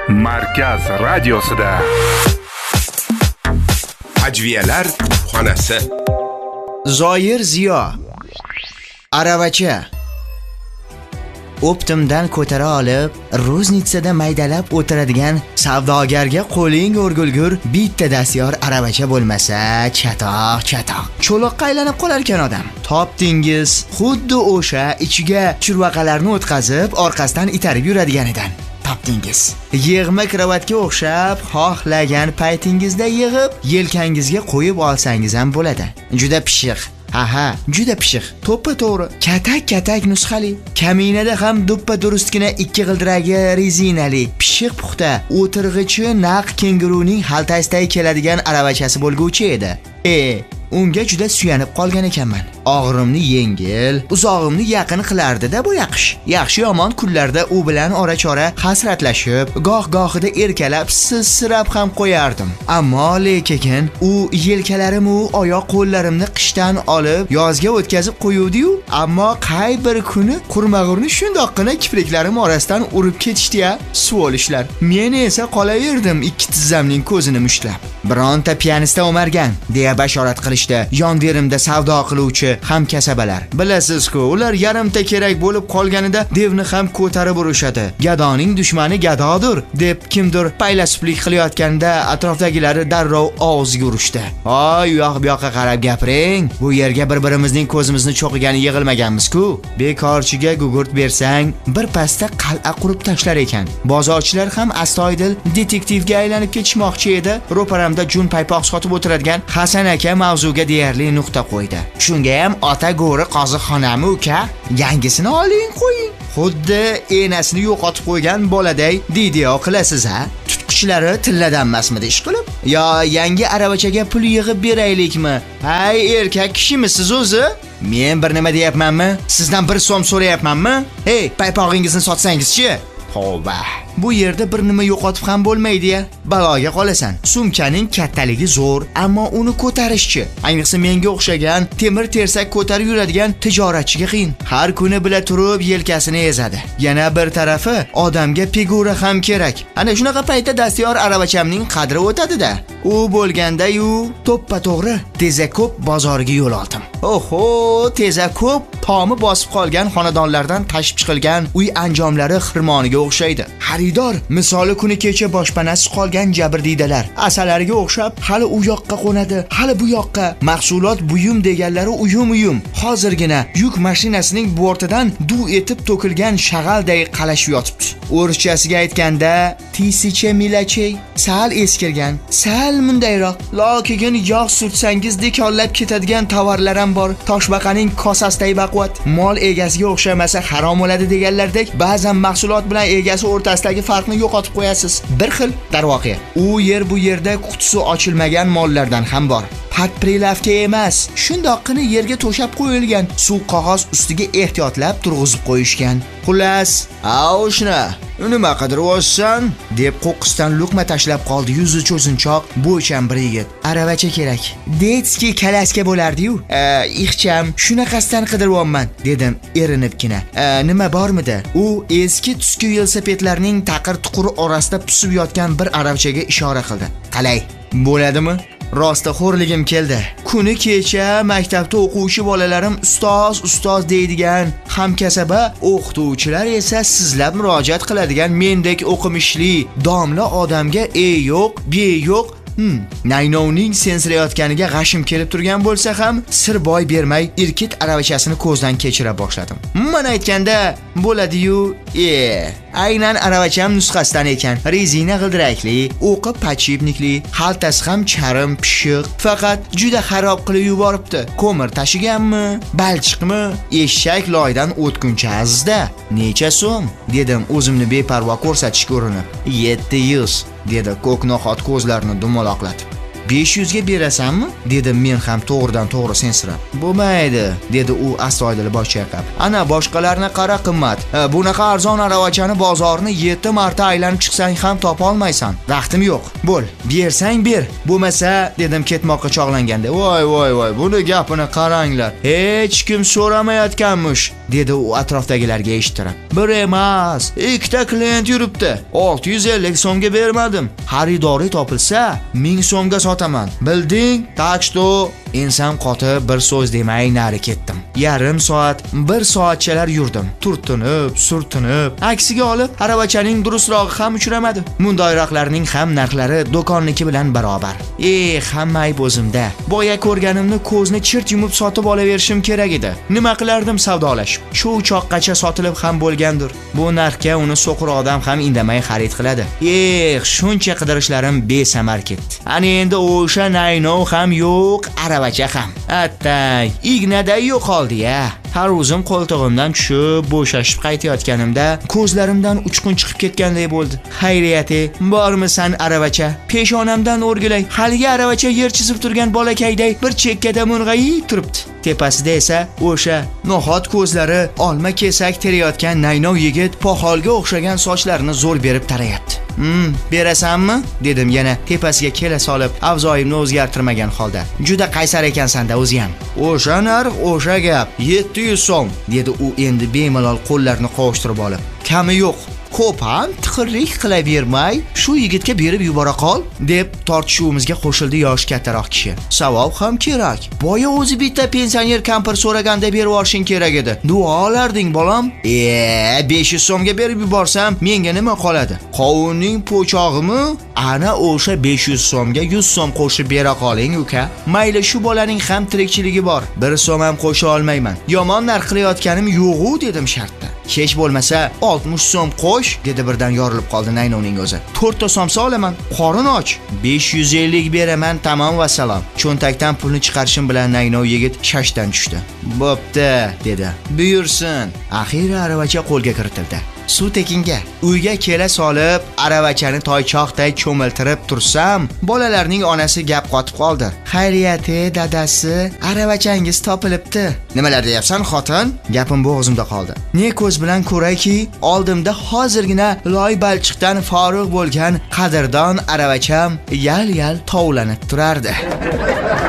Markaz radiosida Ajviyalar xonasi. Zoir Ziyo aravacha Optimdan ko'tara olib, Roznitsada maydalab o'tiradigan savdogarga qo'ling o'rgulgur bitta dastyor aravacha bo'lmasa, chatoq. Cho'loqqa aylanib qolar ekan odam. Topdingiz, xuddi o'sha ichiga churvaqalarni o'tkazib, orqasidan itarib yuradiganidan. Topdingiz. Yig'ma kravatga o'xshab, xohlagan paytingizda yig'ib, yelkangizga qo'yib olsangiz ham bo'ladi. Juda pishiq. Aha, juda pishiq. To'ppa to'g'ri. Katak nusxali. Kaminada ham do'ppa durustgina ikki g'ildiragi rezinali, pishiq puxta, o'tirg'ichi naq kenguruning xaltasidagi keladigan aravachasi bo'lguvchi edi. Unga juda suyanib qolgan ekanman. Og'rimni yengil, uzog'imni yaqin qilardi-da bu yaqish. Yaxshi yomon kunlarda u bilan ora-chora hasratlashib, goh-gohida erkalab, sirab ham qo'yardim. Ammo lekin u yelkalarim u oyoq qo'llarimni qishdan olib, yozga o'tkazib qo'yuvdi-yu, ammo qay bir kuni qurmag'urni shundoqqina kipriklarim orasidan urib ketishdi-ya, suvolishlar. Men esa qolaverdim ikki tizzamning ko'zini mushtlab. Bironta pianista o'margan, deya bashorat qilishdi yonverimda savdo qiluvchi hamkasabalar. Bilasiz-ku, ular yarimta kerak bo'lib qolganida devni ham ko'tarib urishadi. Gadoning dushmani gadodir, deb kimdir faylasuflik qilayotganda atrofdagilari darrov og'ziga urishdi. Voy, bu yoqqa qarab gapiring. Bu yerga bir-birimizning ko'zimizni cho'qigani yig'ilmaganmiz-ku. Bekorchiga gugurt bersang, bir pasta qal'a qurib tashlar ekan. Bozorchilar ham astoydil detektivga aylanib ketishmoqchi edi. Ro'paramda jun paypoq sotib o'tiradigan Hasan aka mavzuga deyarli nuqta qo'ydi. Shunga ham ota go'ri qoziqxonami uka? Yangisini oling qo'ying. Xuddi enasini yo'qotib qo'ygan boladay deydiyo qilasiz ha? Tutqichlari tilladanmasmidi ish qilib? Yo yangi aravachaga pul yig'ib beraylikmi? Hay erkak kishimisiz o'zi? Men bir nima deyapmanmi? Sizdan 1 so'm so'rayapmanmi? Hey, paypog'ingizni sotsangiz-chi? Tavba. Bu yerda bir nima yo'qotib ham bo'lmaydi-ya. Baloga qolasan. Sumkaning kattaligi zo'r, ammo uni ko'tarishchi. Ayniqsa menga o'xshagan temir tersak ko'tarib yuradigan tijoratchiga qiyin. Har kuni bila turib yelkasini ezadi. Yana bir tarafi odamga figura ham kerak. Ana shunaqa paytda dastyor aravachamning qadri o'tadi-da. U bo'lganda-yu to'ppa to'g'ri Tezakop bozoriga yo'l oldim. Oho, Tezakop tomi bosib qolgan xonadonlardan tashib chiqilgan uy anjomlari xirmoniga o'xshaydi. Xaridor misoli kuni kecha boshpanasiz qolgan jabrdiydalar asalariga o'xshab hali u yoqqa qo'nadi, hali bu yoqqa. Mahsulot buyum deganlari uyum. Hozirgina yuk mashinasining bortidan duv etib to'kilgan shag'alday qalashib yotibdi. O'rischasiga aytganda, tisicha milachay, sal eskirgan, sal mundayroq. Lokin yog' surtsangiz dekonlab ketadigan tovarlar ham bor. Toshbaqaning kosasidagi baquvvat. Mol egasiga o'xshamasa harom bo'ladi deganlardek, ba'zan mahsulot bilan egasi o'rtasidagi farqni yo'qotib qo'yasiz. Bir xil darvoqe. U yer bu yerda qutisi ochilmagan mollardan ham bor. Pat prilavka emas, shundoqqina yerga to'shab qo'yilgan. Suv qog'oz ustiga ehtiyotlab turg'izib qo'yishgan. Xullas, "Aushna, nima qidirib olsan?" deb qo'qqisdan luqma tashlab qoldi yuzi cho'zinchoq bo'ychan bir yigit. "Aravacha kerak." Detski kalaska bo'lardi-yu. "Ixcham, shunaqasidan qidiryapman", dedim erinibgina. "Nima bormidi?" U eski tuski velosipedlarning taqir-tuquri orasida pusib yotgan bir aravachaga ishora qildi. "Qalay, bo'ladimi?" Rosta xo'rligim keldi. Kuni kecha maktabda o'quvchi bolalarim ustoz deydigan hamkasaba, o'qituvchilar esa sizlab murojaat qiladigan mendek o'qimishli domla odamga yo'q, be yo'q naynovning sensirayotganiga g'ashim kelib turgan bo'lsa ham sir boy bermay irkit aravachasini ko'zdan kechira boshladim. Mana aytganda bo'ladi-yu, aynan aravacham nusxasidan ekan. Rezina g'ildirakli, o'qi pachibnikli, xaltasi ham charim pishiq, faqat juda xarob qilib yuboribdi. Ko'mir tashiganmi, balchiqmi, eshak loydan o'tguncha azizda. "Necha so'm?" dedim o'zimni beparvo ko'rsatishga urinib. 700 dedi ko'knoqot ko'zlarini dumaloqlatib. 500 ga berasanmi? Dedim men ham to'g'ridan to'g'ri sensirab. Bo'lmaydi, dedi u astoydil bosh chayqab. Ana boshqalarni qara qimmat. Bunaqa arzon aravachani bozorni 7 marta aylanib chiqsang ham topa olmaysan. Vaqtim yo'q. Bo'l, bersang ber. Bo'lmasa, dedim ketmoqqa chog'langanda. Voy, buni gapini qaranglar. Hech kim so'ramayotganmish. dedi u atrofdagilarga eshittirib. Bir emas, ikkita klient yuribdi. 650 so'mga bermadim. Xaridori topilsa 1000 so'mga sotaman. Bilding? Tak что ensam qotib bir so'z demay nari ketdim. Yarim soat, 1 soatchalar yurdim. Turtinib, surtinib, aksiga olib aravachaning durustrog'i ham uchramadi. Mundoyroqlarning ham narxlari do'konniki bilan barobar. Hamma ayb o'zimda. Boya ko'rganimni ko'zni chirt yumib sotib olaverishim kerak edi. Nima qilardim savdolashib? Shu uchoqqacha sotilib ham bo'lgandir. Bu narxga uni so'qir odam ham indamay xarid qiladi. Shuncha qidirishlarim besamar ketdi. Ana endi o'sha naynov ham yo'q, aravacha ham. Attay, ignaday yo'qoldi-ya. Har o'zim qo'ltig'imdan tushib, bo'shashib qaytayotganimda ko'zlarimdan uchqun chiqib ketganday bo'ldi. Xayriyati, bormisan aravacha? Peshonamdan o'rgilay. Haligi aravacha yer chizib turgan bolakayday bir chekkada mung'ayib turibdi. Tepasida esa o'sha nohot ko'zlari, olma kesak terayotgan naynov yigit poxolga o'xshagan sochlarini zo'r berib tarayapti. Berasanmi? Dedim yana tepasiga kela solib, avzoyimni o'zgartirmagan holda. Juda qaysar ekansan-da o'zi ham. O'sha narx, o'sha gap. 700 so'm, dedi u endi bemalol qo'llarini qovushtirib olib. Kami yo'q. Ko'p ham tiqirlik qilavermay, shu yigitga berib yubora qol, deb tortishuvimizga qo'shildi yosh kattaroq kishi. Savob ham kerak. Boya o'zi bitta pensioner kampir so'raganda berib yorishing kerak edi. Duolarding bolam. 500 so'mga berib yuborsam, menga nima qoladi? Qovunning po'chog'imi? Ana o'sha 500 so'mga 100 so'm qo'shib bera qoling, uka. Mayli, shu bolaning ham tirikchiligi bor. 1 so'm ham qo'sha olmayman. Yomon narx qilayotganim yo'q-u, dedim shartda. Hech bo'lmasa 60 so'm qo'sh, dedi birdan yorilib qoldi naynovning o'zi. 4 ta somsa olaman. Qorin och. 550 beraman, tamom va salom. Cho'ntakdan pulni chiqarishim bilan naynov yigit shashdan tushdi. Bo'pti, dedi. Buyursin. Axir aravacha qo'lga kiritildi. Suv tekinga. Uyga kela solib, aravachani toychoqday cho'miltirib tursam, bolalarning onasi gap qotib qoldi. Xayriyati, dadasi, aravachangiz topilibdi. Nimalar deyapsan, xotin? Gapim bo'g'zimda qoldi. Ne ko'z bilan ko'rayki, oldimda hozirgina loy balchiqdan forig' bo'lgan qadrdon aravacham yal-yal tovlanib turardi.